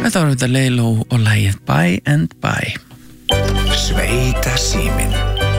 Þetta var þetta Leiló og lagið By and By. Sveitasíminn.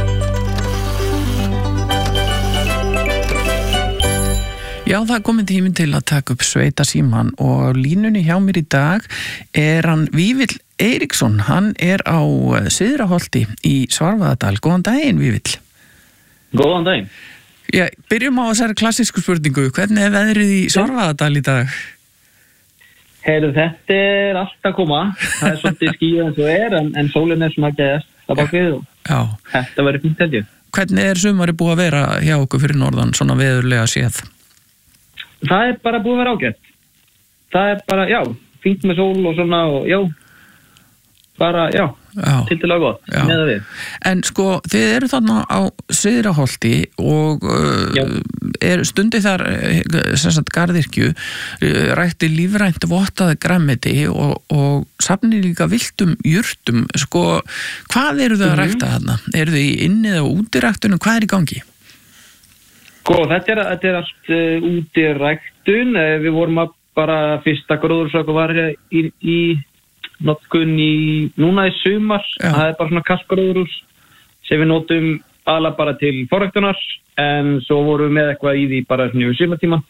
Já, það er komin tíminn til að taka upp Sveitasímann og línunni hjá mér í dag hann Vífill Eiríksson. Hann á Syðraholti í Svarfaðardal. Góðan daginn, Vífill. Góðan daginn. Já, byrjum á þessari klassísku spurningu. Hvernig veðrið í Svarfaðardal í dag? Heyrðu, þetta allt að koma. Það svolítið skýjað eins og en sólin svona að geðast. Það bak við Já. Þetta verður fínt held ég. Hvernig sumari búið að vera hjá okkur fyrir norðan, svona veðurlega séð? Það bara búið að vera ágætt. Það bara, já, fínt með sól og svona og já, bara, já. Tiltölulega gott, með það við. En sko, þið eru þarna á Syðraholti og stundi þar sem sagt garðyrkju, rækti lífrænt vottaði grænmeti og safni líka villtum jurtum. Sko, hvað eru þið að rækta þarna? Eru þið í inni eða útiræktunum? Hvað í gangi? Sko, þetta allt útiræktun. Við vorum að bara fyrsta gróðursök var í notkun núna í sumar. Það bara svona kalkgróðurhús sem við notum aðalega bara til forræktunar, en svo vorum við með eitthvað í því bara svona yfir sumartíma.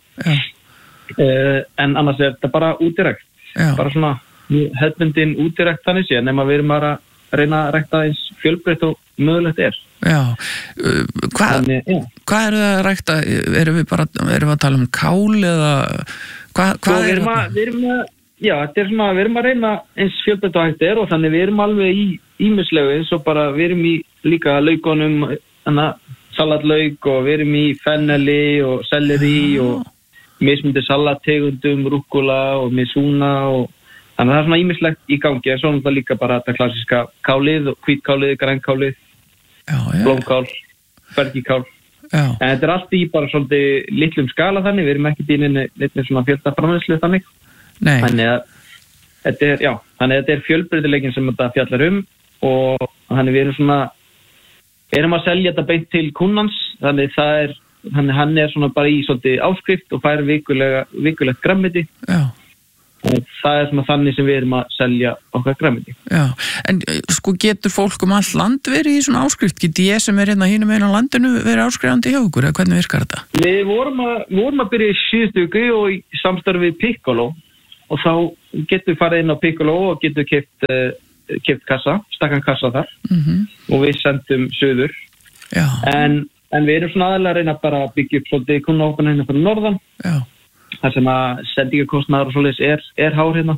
En annars þetta bara útirækt. Bara svona hefðbundin útirækt þannig sé, nema við erum bara að reyna að rækta eins fjölbreytt og mögulegt Já. Hvað eru það að rækta? Erum við að tala um kál eða hvað er það? Já, þetta svona, við erum að reyna eins fjölbreytt og hægt og þannig við erum alveg í ýmislegu eins og bara við erum í líka laukunum, salatlauk og við erum í fenneli og selleri og mismundi salattegundum, rúkkula og misúna og þannig það svona ýmislegt í gangi en svo er það líka bara þetta klassíska kálið og hvítkálið, grænkálið, blómkál, bergikál. En þetta allt í bara svolítið litlum skala þannig, við erum ekki bíninni litlu svona fjöldaframleiðslu þannig. Nei. Þannig að þetta fjölbreytileikin sem þetta fjallar og þannig við erum að selja þetta beint til kúnnans, þannig hann svona bara í svolítið áskrift og fær vikulegt grænmeti. Og það svona þannig sem við erum að selja okkar grænmeti. Já, en sko getur fólk all land verið í svona áskrift? Get ég sem hérna hinum megin á landinu verið áskrifandi hjá okkur, eða hvernig virkar þetta? Við vorum að byrja í síðustu viku og í samstarfi við Piccolo og þá getur við farið inn á Piccolo og getur keypt kassa, stakkan kassa þar og við sendum söður. En við erum svona aðalega að reyna bara að byggja upp svolítið kunnahópana hérna fyrir norðan. Það sem að sendingakostnaður og svoleiðis hár hérna.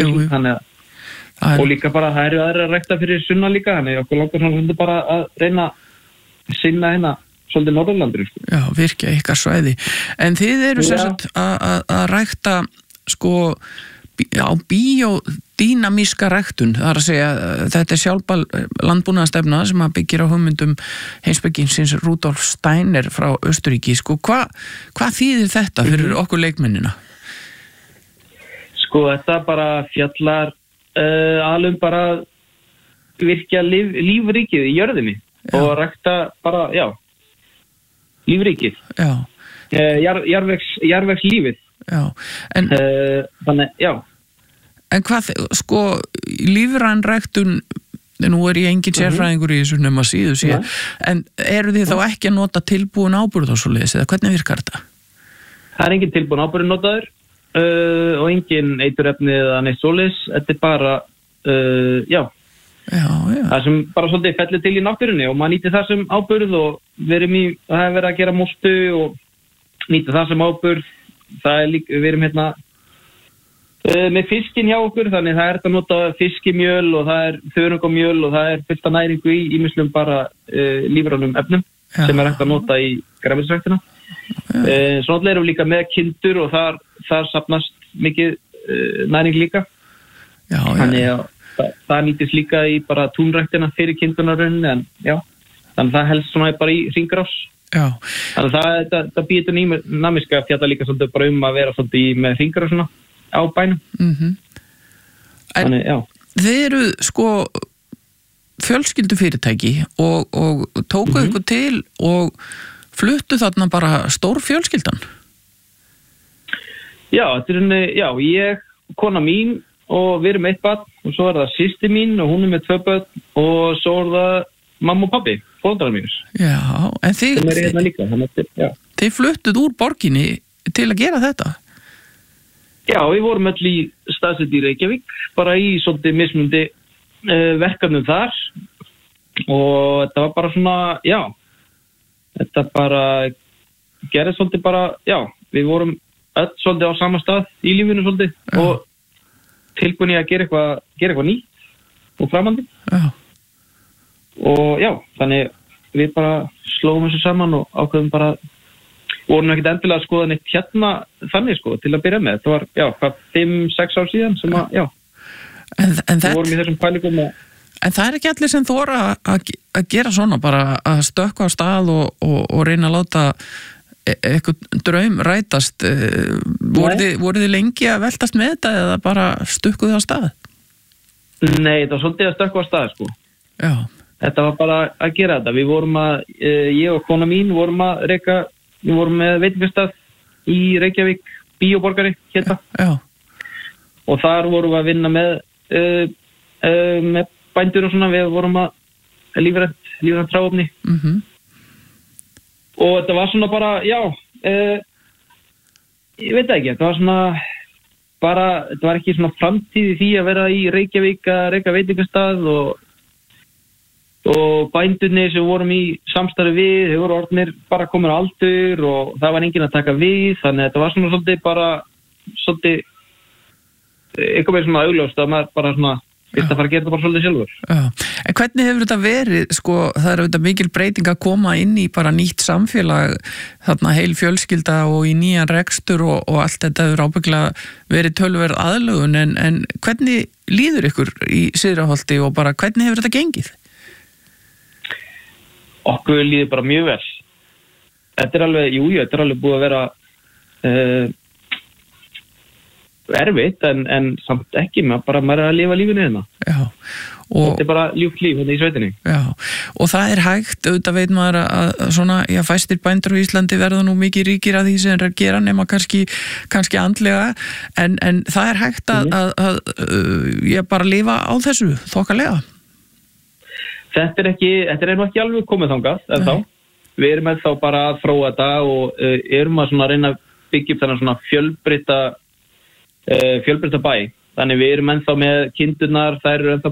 Og líka bara það eru aðra að rækta fyrir sunna líka, þannig okkur langar svona bara að reyna að sinna hérna svolítið Norðurlandur. Já, virkja ykkar svæði. En þið eru sem sagt að rækta sko á biodynamíska ræktun, það er að segja þetta sjálfbær landbúnaðarstefna sem að byggir á hugmyndum heimspekingsins Rudolf Steiner frá Austurríki. Sko, hvað þýðir þetta fyrir okkur leikmennina? Sko, þetta bara fjallar alveg bara virkja lífríkið í jörðinni og rækta bara, lífríkið. Jarðvegslífið. Þannig, En hvað, sko, lífræn ræktun, nú ég engin sérfræðingur í þessu nema síðu sé, en eru þið þá ekki að nota tilbúin áburð og svoleiðis, eða hvernig virkar þetta? Það er engin tilbúin áburð notaður og engin eiturefni eða neitt svoleiðis, þetta bara, það sem bara svolítið fellir til í náttúrunni og maður nýtir það sem áburð og það hefur verið að gera mostu og nýta það sem áburð. Það líka, við erum hérna með fiskin hjá okkur, þannig það er að nota fiskimjöl og það þörungumjöl og það fullt af næringu í ýmislum bara lífrænum efnum sem hægt að nota í grænmetisræktina. Svo náttúrulega erum við líka með kindur og þar safnast mikið næring líka. Þannig að það nýtist líka í bara túnræktina fyrir kindunarunni, en þannig það helst svona bara í hringrás. Þannig að það býður dýnamíska fjalla líka svolítið bara að vera svolítið með hringar og svona á bænum. Þannig, Þið eru sko fjölskyldufyrirtæki og tóku ykkur til og fluttu þarna bara stór fjölskyldan? Já, þetta er ég, kona mín og við erum 1 barn og svo það systir mín og hún með 2 börn og svo það mamma og pabbi, foreldrar mínir. Já, en hérna líka, þið fluttuð úr borginni til að gera þetta? Já, við vorum öll í staðsett í Reykjavík, bara í svolítið mismundi verkefnum þar og þetta var bara svona, já, þetta bara gerði svolítið bara, já, við vorum öll svolítið á sama stað í lífinu svolítið og tilbúin í að gera eitthvað nýtt og framandi. Já. Og já, þannig við bara slóum þessu saman og ákveðum bara, vorum ekkert endilega að skoða neitt hérna þannig sko, til að byrja með. Þetta var, já, 5-6 ár síðan sem að, já, við vorum í þessum pælingum og... En það ekki allir sem þora að gera svona, bara að stökkva á stað og reyna að láta eitthvað draum rætast. Voruð þið lengi að veltast með þetta eða bara stukkuð á stað? Nei, þetta var svolítið að stökkva á stað sko. Já. Þetta var bara að gera þetta. Við vorum að, ég og kona mín vorum að við vorum með veitingastað í Reykjavík, Bíóborgari hérna. Já. Og þar vorum við að vinna með bændur og svona, við vorum að lífrænt hráefni. Og þetta var svona bara, já, ég veit ekki, þetta var svona bara, þetta var ekki svona framtíð í því að vera í Reykjavík að reka veitingastað og bændurnir sem vorum í samstarfi við, þeir voru orðnir bara komin á aldur og það var enginn að taka við, þannig að þetta var svona svolítið bara, svolítið, eitthvað með svona augljóst að maður bara svona, að fara að gera þetta bara svolítið sjálfur. Já. En hvernig hefur þetta verið, sko, það er auðvitað mikil breyting að koma inn í bara nýtt samfélag, þarna heil fjölskylda og í nýjan rekstur og allt þetta hefur ábygglega verið tölverð aðlögun, en hvernig líður ykkur í Syðraholti og bara hvernig hefur þetta gengið? Okkur líður bara mjög vel. Þetta er alveg, þetta er alveg búið að vera erfitt en samt ekki, maður er að lifa lífinu hérna. Já. Þetta er bara ljúft líf hérna í sveitinni. Já, og það er hægt, auðvitað veit maður að svona, já, fæstir bændur á Íslandi verða nú mikið ríkir að því sem er að gera nema kannski andlega, en það er hægt að ég bara lifa á þessu þokkalega. Þetta er nú ekki alveg komið þangað, en þá. Við erum þá bara að þróa þetta og erum að svona reyna að byggja upp þennan svona fjölbreytta bæ. Þannig við erum ennþá með kindurnar, þær eru ennþá